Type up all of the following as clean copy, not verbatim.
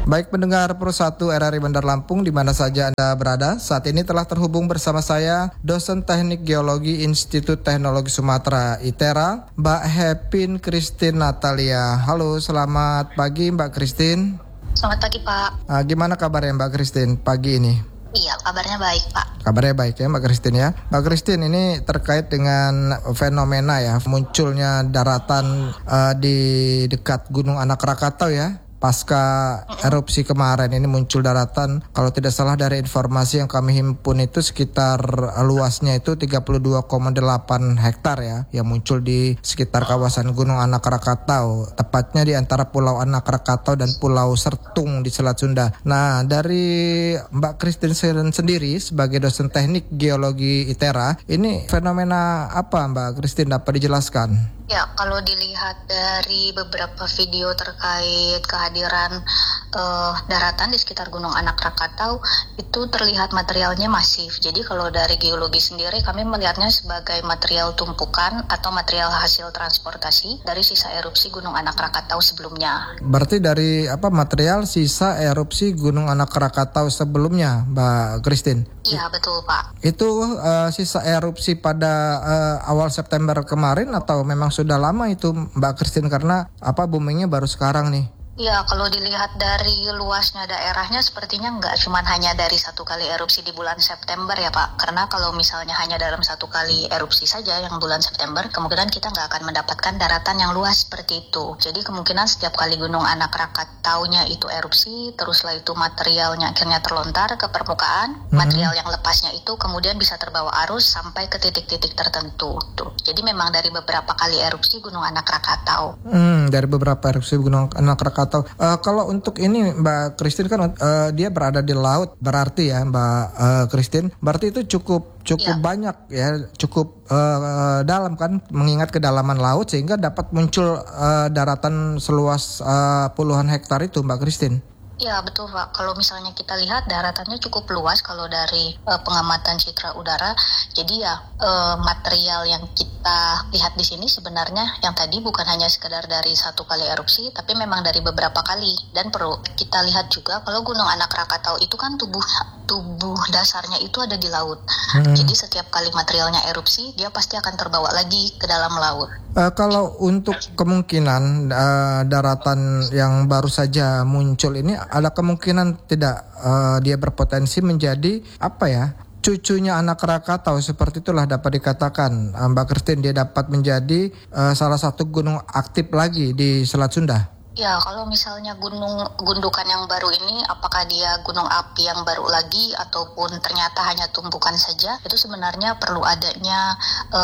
Baik pendengar Pro 1 RRI Bandar Lampung di mana saja Anda berada, saat ini telah terhubung bersama saya dosen Teknik Geologi Institut Teknologi Sumatera ITERA, Mbak Hepin Christine Natalia. Halo, selamat pagi Mbak Christine. Selamat pagi Pak. Gimana kabarnya Mbak Christine pagi ini? Iya, kabarnya baik Pak. Kabarnya baik ya Mbak Christine ya. Mbak Christine, ini terkait dengan fenomena ya, munculnya daratan di dekat Gunung Anak Rakatau ya. Pasca erupsi kemarin ini muncul daratan, kalau tidak salah dari informasi yang kami himpun itu sekitar luasnya itu 32,8 hektar ya, yang muncul di sekitar kawasan Gunung Anak Rakatau, tepatnya di antara Pulau Anak Rakatau dan Pulau Sertung di Selat Sunda. Nah, dari Mbak Christine sendiri sebagai dosen teknik geologi ITERA, ini fenomena apa Mbak Christine, dapat dijelaskan? Ya, kalau dilihat dari beberapa video terkait kehadiran daratan di sekitar Gunung Anak Rakatau, itu terlihat materialnya masif. Jadi kalau dari geologi sendiri kami melihatnya sebagai material tumpukan atau material hasil transportasi dari sisa erupsi Gunung Anak Rakatau sebelumnya. Berarti dari material sisa erupsi Gunung Anak Rakatau sebelumnya, Mbak Christine? Iya, betul Pak. Itu sisa erupsi pada awal September kemarin atau memang sudah lama itu Mbak Christine, karena boomingnya baru sekarang nih? Ya, kalau dilihat dari luasnya daerahnya sepertinya nggak cuma hanya dari satu kali erupsi di bulan September ya Pak. Karena kalau misalnya hanya dalam satu kali erupsi saja yang bulan September, kemungkinan kita nggak akan mendapatkan daratan yang luas seperti itu. Jadi kemungkinan setiap kali Gunung Anak Rakataunya itu erupsi, teruslah itu materialnya akhirnya terlontar ke permukaan. Material yang lepasnya itu kemudian bisa terbawa arus sampai ke titik-titik tertentu. Tuh. Jadi memang dari beberapa kali erupsi Gunung Anak Rakatau. Dari beberapa erupsi Gunung Anak Rakatau. Kalau untuk ini Mbak Christine kan dia berada di laut, berarti ya Mbak Christine, berarti itu cukup banyak ya, cukup dalam kan, mengingat kedalaman laut sehingga dapat muncul daratan seluas puluhan hektar itu Mbak Christine. Ya betul Pak, kalau misalnya kita lihat daratannya cukup luas kalau dari pengamatan citra udara. Jadi ya material yang kita lihat di sini sebenarnya yang tadi bukan hanya sekedar dari satu kali erupsi, tapi memang dari beberapa kali. Dan perlu kita lihat juga kalau Gunung Anak Rakatau itu kan tubuh dasarnya itu ada di laut. Jadi setiap kali materialnya erupsi, dia pasti akan terbawa lagi ke dalam laut. Kalau untuk kemungkinan daratan yang baru saja muncul ini, ada kemungkinan tidak dia berpotensi menjadi cucunya Anak Rakatau, seperti itulah dapat dikatakan Mbak Christine, dia dapat menjadi salah satu gunung aktif lagi di Selat Sunda. Ya, kalau misalnya gundukan yang baru ini, apakah dia gunung api yang baru lagi ataupun ternyata hanya tumpukan saja, itu sebenarnya perlu adanya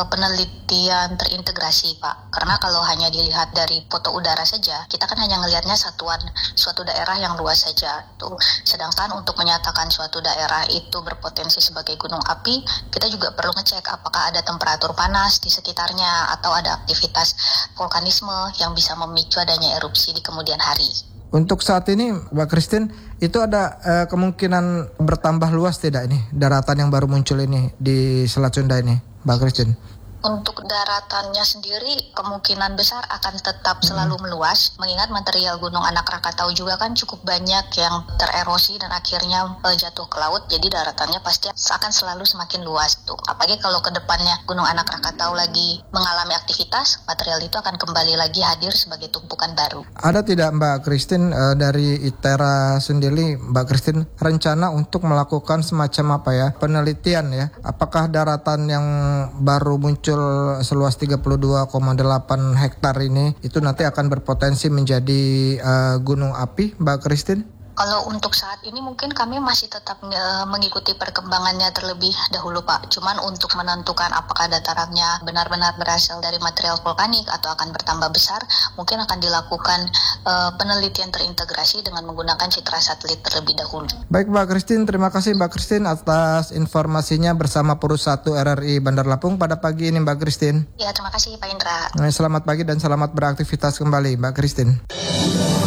penelitian terintegrasi, Pak. Karena kalau hanya dilihat dari foto udara saja, kita kan hanya ngelihatnya suatu daerah yang luas saja. Tuh. Sedangkan untuk menyatakan suatu daerah itu berpotensi sebagai gunung api, kita juga perlu ngecek apakah ada temperatur panas di sekitarnya atau ada aktivitas vulkanisme yang bisa memicu adanya erupsi di kemudian hari. Untuk saat ini Mbak Christine, itu ada kemungkinan bertambah luas tidak ini daratan yang baru muncul ini di Selat Sunda ini Mbak Christine? Untuk daratannya sendiri kemungkinan besar akan tetap selalu meluas, mengingat material Gunung Anak Rakatau juga kan cukup banyak yang tererosi dan akhirnya jatuh ke laut, jadi daratannya pasti akan selalu semakin luas tuh. Apalagi kalau ke depannya Gunung Anak Rakatau lagi mengalami aktivitas, material itu akan kembali lagi hadir sebagai tumpukan baru. Ada tidak Mbak Christine dari ITERA sendiri, Mbak Christine, rencana untuk melakukan semacam penelitian ya, apakah daratan yang baru muncul seluas 32,8 hektar ini itu nanti akan berpotensi menjadi gunung api Mbak Christine? Kalau untuk saat ini mungkin kami masih tetap mengikuti perkembangannya terlebih dahulu Pak. Cuman untuk menentukan apakah datarannya benar-benar berasal dari material vulkanik atau akan bertambah besar, mungkin akan dilakukan penelitian terintegrasi dengan menggunakan citra satelit terlebih dahulu. Baik Mbak Christine, terima kasih Mbak Christine atas informasinya bersama Pro 1 RRI Bandar Lampung pada pagi ini Mbak Christine. Ya, terima kasih Pak Indra. Selamat pagi dan selamat beraktivitas kembali Mbak Christine.